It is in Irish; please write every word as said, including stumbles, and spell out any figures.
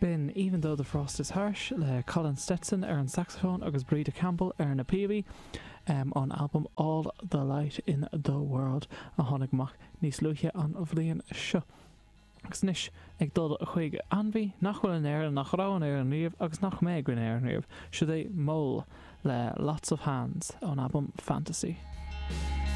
Bin Even Though the Frost is Harsh le Colin Stetson ar an saxophone agus Breda Campbell ar na P V um, on album All the Light in the World a tháinig mach níos luaithe an bhliain seo. Agus nis ag dul a chuig anbhí nach bhfuil an air nach rán ar an riamh agus nach méid gin ar an riamh siúd é mól le Lots of Hands on album Fantasy.